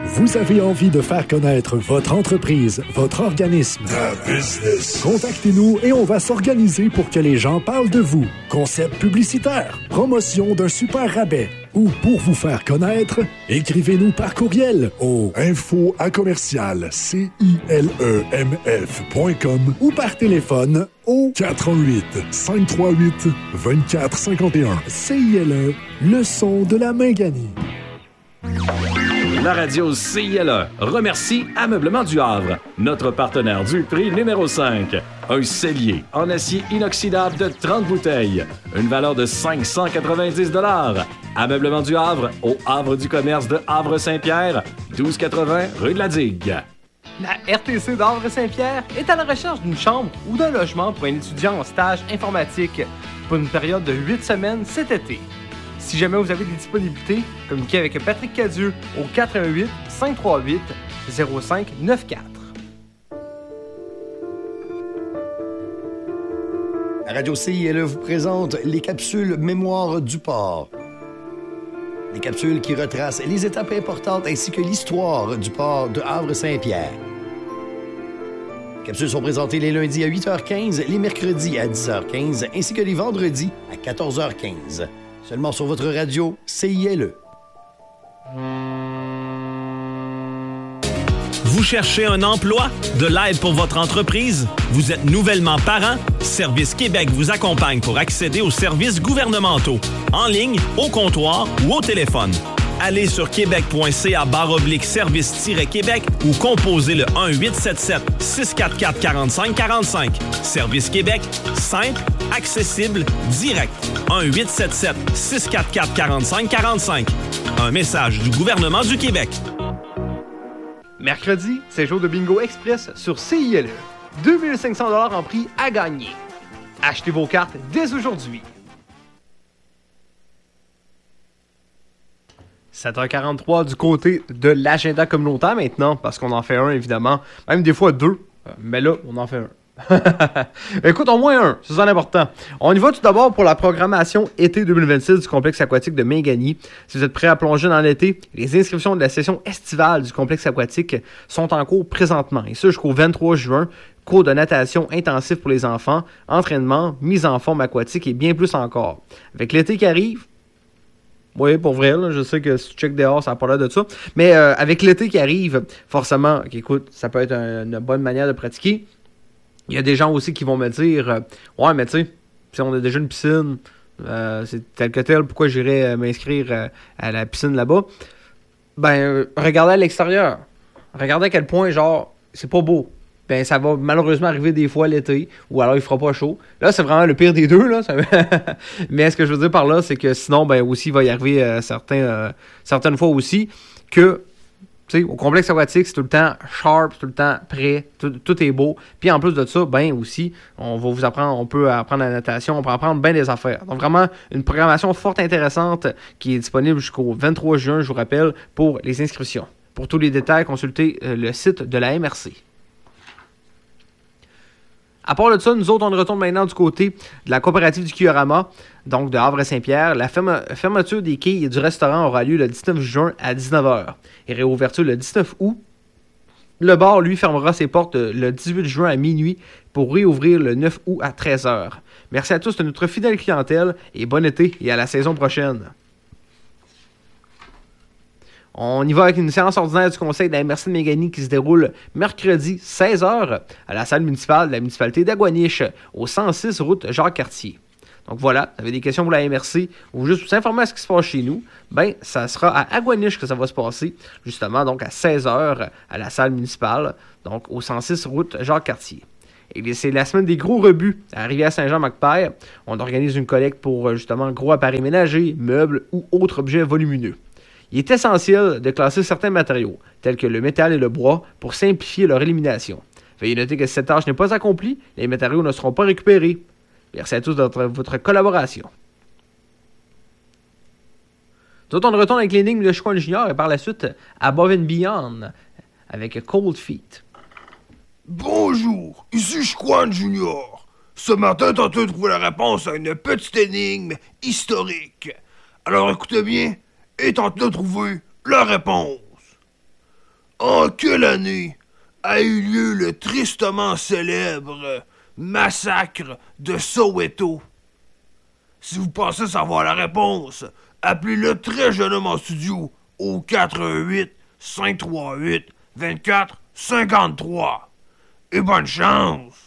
Vous avez envie de faire connaître votre entreprise, votre organisme, business. Contactez-nous et on va s'organiser pour que les gens parlent de vous. Concept publicitaire, promotion d'un super rabais ou pour vous faire connaître, écrivez-nous par courriel au info@cilemf.com ou par téléphone au 418-538-2451. CILE, le son de la Minganie. La radio CILE remercie Ameublement du Havre, notre partenaire du prix numéro 5. Un cellier en acier inoxydable de 30 bouteilles. Une valeur de 590 $. Ameublement du Havre, au Havre du commerce de Havre-Saint-Pierre, 1280 rue de la Digue. La RTC d'Havre-Saint-Pierre est à la recherche d'une chambre ou d'un logement pour un étudiant en stage informatique pour une période de 8 semaines cet été. Si jamais vous avez des disponibilités, communiquez avec Patrick Cadieux au 418 538 0594. La Radio CILE vous présente les capsules Mémoire du port. Des capsules qui retracent les étapes importantes ainsi que l'histoire du port de Havre-Saint-Pierre. Les capsules sont présentées les lundis à 8h15, les mercredis à 10h15 ainsi que les vendredis à 14h15. Seulement sur votre radio CILE. Vous cherchez un emploi? De l'aide pour votre entreprise? Vous êtes nouvellement parent? Service Québec vous accompagne pour accéder aux services gouvernementaux, en ligne, au comptoir ou au téléphone. Allez sur québec.ca/service-québec ou composez le 1-877-644-4545. Service Québec, simple, accessible, direct. 1-877-644-4545. Un message du gouvernement du Québec. Mercredi, c'est jour de bingo express sur CILE. 2500 $ en prix à gagner. Achetez vos cartes dès aujourd'hui. 7h43 du côté de l'agenda communautaire maintenant, parce qu'on en fait un évidemment, même des fois deux, mais là on en fait un. Écoute, au moins un, c'est ça l'important. On y va tout d'abord pour la programmation été 2026 du complexe aquatique de Mingani. Si vous êtes prêts à plonger dans l'été, les inscriptions de la session estivale du complexe aquatique sont en cours présentement, et ça jusqu'au 23 juin. Cours de natation intensif pour les enfants, entraînement, mise en forme aquatique et bien plus encore. Avec l'été qui arrive, oui, pour vrai, là, je sais que si tu checkes dehors, ça n'a pas l'air de ça. Mais avec l'été qui arrive, forcément, écoute, ça peut être une bonne manière de pratiquer. Il y a des gens aussi qui vont me dire ouais, mais tu sais, si on a déjà une piscine, c'est tel que tel, pourquoi j'irais m'inscrire à la piscine là-bas? Ben, regardez à l'extérieur. Regardez à quel point, genre, c'est pas beau. Ben, ça va malheureusement arriver des fois l'été, ou alors il fera pas chaud. Là, c'est vraiment le pire des deux, là. Mais ce que je veux dire par là, c'est que sinon, ben, aussi, il va y arriver certaines fois aussi que, tu sais, au complexe aquatique, c'est tout le temps sharp, tout le temps prêt, tout est beau. Puis en plus de ça, ben aussi, on va vous apprendre, on peut apprendre la natation, on peut apprendre bien des affaires. Donc vraiment, une programmation fort intéressante qui est disponible jusqu'au 23 juin, je vous rappelle, pour les inscriptions. Pour tous les détails, consultez le site de la MRC. À part de ça, nous autres, on retourne maintenant du côté de la coopérative du Kiorama, donc de Havre-Saint-Pierre. La fermeture des quilles du restaurant aura lieu le 19 juin à 19h et réouverture le 19 août. Le bar, lui, fermera ses portes le 18 juin à minuit pour réouvrir le 9 août à 13h. Merci à tous de notre fidèle clientèle et bon été et à la saison prochaine. On y va avec une séance ordinaire du conseil de la MRC de Mingani qui se déroule mercredi 16h à la salle municipale de la municipalité d'Aguaniche, au 106 route Jacques-Cartier. Donc voilà, vous avez des questions pour la MRC ou juste vous informer à ce qui se passe chez nous, ben ça sera à Aguaniche que ça va se passer, justement donc à 16h à la salle municipale, donc au 106 route Jacques-Cartier. Et c'est la semaine des gros rebuts à Rivière-Saint-Jean-Macpère. On organise une collecte pour justement gros appareils ménagers, meubles ou autres objets volumineux. Il est essentiel de classer certains matériaux, tels que le métal et le bois, pour simplifier leur élimination. Veuillez noter que si cette tâche n'est pas accomplie, les matériaux ne seront pas récupérés. Merci à tous de votre collaboration. D'autres, on retourne avec l'énigme de Chicoine Junior et par la suite à Above and Beyond avec Cold Feet. Bonjour, ici Chicoine Junior. Ce matin, tentez de trouver la réponse à une petite énigme historique. Alors écoutez bien et tentez de trouver la réponse. En quelle année a eu lieu le tristement célèbre massacre de Soweto? Si vous pensez savoir la réponse, appelez-le très jeunement en studio au 88 538 24 53. Et bonne chance!